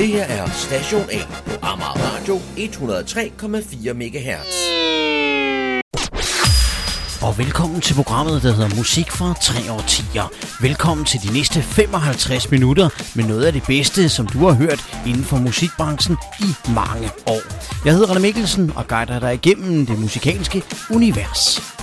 Det her er Station A på Amager Radio 103,4 MHz. Og velkommen til programmet, der hedder Musik fra 3 årtier. Velkommen til de næste 55 minutter med noget af det bedste, som du har hørt inden for musikbranchen i mange år. Jeg hedder Rane Mikkelsen og guider dig igennem det musikalske univers.